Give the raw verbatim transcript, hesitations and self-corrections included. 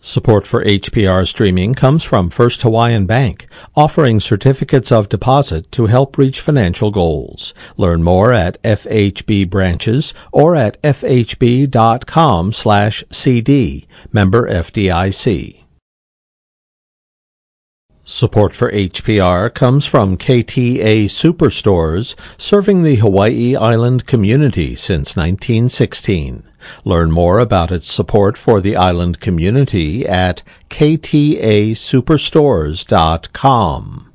Support for H P R streaming comes from First Hawaiian Bank, offering certificates of deposit to help reach financial goals. Learn more at F H B branches or at f h b dot com slash c d. Member F D I C. Support for H P R comes from K T A Superstores, serving the Hawaii Island community since nineteen sixteen. Learn more about its support for the island community at k t a superstores dot com.